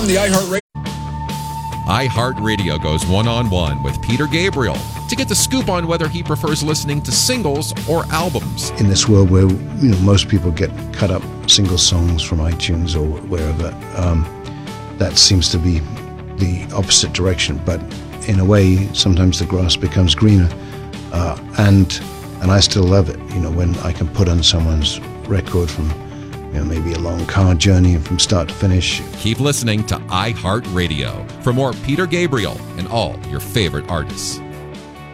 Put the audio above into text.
From the iHeartRadio goes one-on-one with Peter Gabriel to get the scoop on whether he prefers listening to singles or albums. In this world where most people get cut up single songs from iTunes or wherever, that seems to be the opposite direction. But in a way, sometimes the grass becomes greener, and I still love it. When I can put on someone's record from maybe a long car journey from start to finish. Keep listening to iHeartRadio for more Peter Gabriel and all your favorite artists.